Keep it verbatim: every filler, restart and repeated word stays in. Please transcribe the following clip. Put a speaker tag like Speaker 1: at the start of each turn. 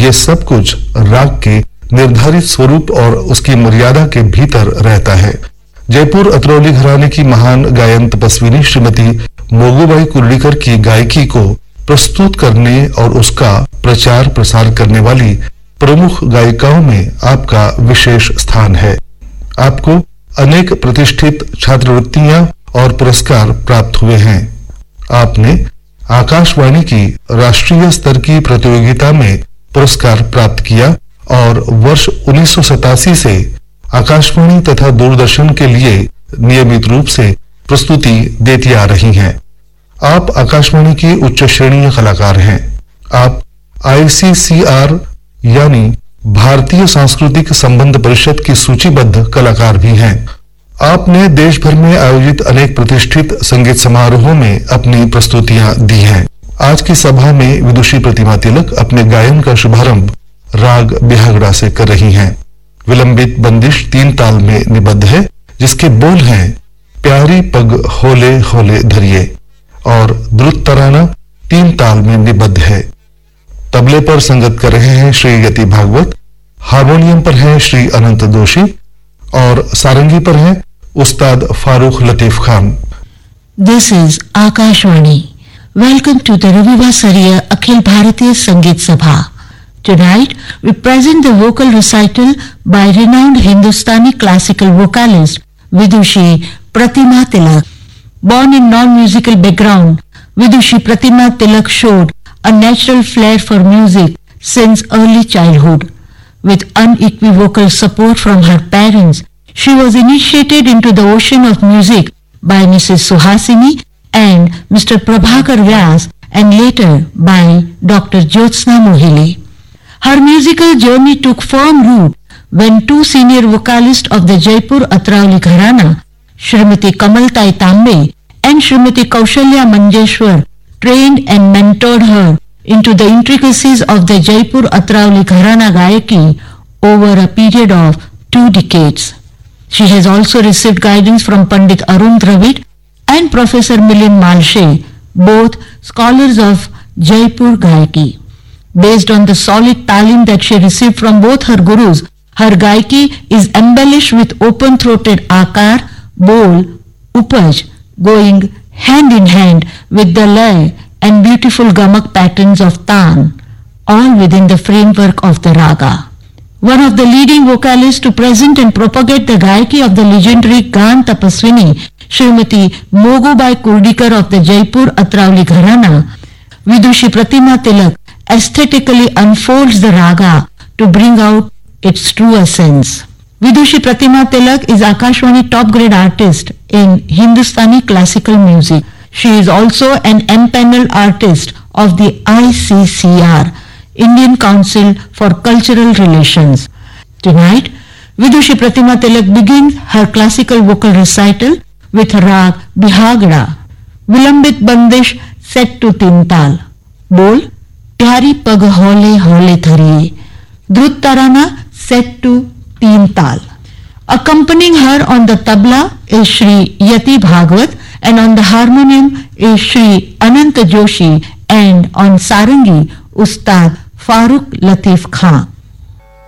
Speaker 1: ये सब कुछ राग के निर्धारित स्वरूप और उसकी मर्यादा के भीतर रहता है। जयपुर अतरौली घराने की महान गायन तपस्विनी श्रीमती मोगूबाई कुर्डीकर की गायकी को प्रस्तुत करने और उसका प्रचार प्रसार करने वाली प्रमुख गायिकाओं में आपका विशेष स्थान है। आपको अनेक प्रतिष्ठित छात्रवृत्तियां और पुरस्कार प्राप्त हुए हैं। आपने आकाशवाणी की राष्ट्रीय स्तर की प्रतियोगिता में पुरस्कार प्राप्त किया और वर्ष उन्नीस सौ सतासी से आकाशवाणी तथा दूरदर्शन के लिए नियमित रूप से प्रस्तुति देती आ रही हैं। आप आकाशवाणी की उच्च श्रेणीय कलाकार हैं। आप आई सी सी आर यानी भारतीय सांस्कृतिक संबंध परिषद की सूचीबद्ध कलाकार भी हैं। आपने देश भर में आयोजित अनेक प्रतिष्ठित संगीत समारोहों में अपनी प्रस्तुतियां दी हैं। आज की सभा में विदुषी प्रतिमा तिलक अपने गायन का शुभारंभ राग बिहागड़ा से कर रही हैं। विलंबित बंदिश तीन ताल में निबद्ध है, जिसके बोल हैं प्यारी पग होले होले धरिए, और द्रुत तराना तीन ताल में निबद्ध है। तबले पर संगत कर रहे हैं श्री यति भागवत, हारमोनियम पर हैं श्री अनंत दोषी और सारंगी पर हैं उस्ताद Farooq Latif Khan.
Speaker 2: This is Akashvani. Welcome to the रविवासरीय Akhil Bharatiya संगीत सभा। Tonight we present the vocal recital by renowned Hindustani classical vocalist Vidushi Pratima Tilak. Born in non-musical background, Vidushi Pratima Tilak showed a natural flair for music since early childhood. With unequivocal support from her parents, she was initiated into the ocean of music by Missus Suhasini and Mister Prabhakar Vyas, and later by Doctor Jyotsna Mohile. Her musical journey took firm root when two senior vocalists of the Jaipur Atrauli Gharana, Shrimati Kamaltai Tambe and Shrimati Kaushalya Manjeshwar, trained and mentored her into the intricacies of the Jaipur Atrauli Gharana Gayaki over a period of two decades. She has also received guidance from Pandit Arun Dravid and Professor Milind Malshe, both scholars of Jaipur Gayaki. Based on the solid talim that she received from both her gurus, her Gayaki is embellished with open-throated akar, bol, upaj, going hand in hand with the lay and beautiful gamak patterns of taan, all within the framework of the raga. One of the leading vocalists to present and propagate the Gayaki of the legendary Gan Tapaswini, Srimati Mogubai Kurdikar of the Jaipur Atrauli Gharana, Vidushi Pratima Tilak aesthetically unfolds the raga to bring out its true essence. Vidushi Pratima Tilak is Akashvani top grade artist in Hindustani classical music. She is also an empaneled artist of the I C C R, Indian Council for Cultural Relations. Tonight, Vidushi Pratima Tilak begins her classical vocal recital with Rag Bihagda, Vilambit Bandish set to Tintal, Bol, प्यारी पग हौले हौले धरिए, द्रुत तराना set to तीन ताल. Accompanying her on the tabla is Shri Yati Bhagwat, and on the harmonium is Shri Anant Joshi, and on sarangi Ustad Farooq Latif Khan.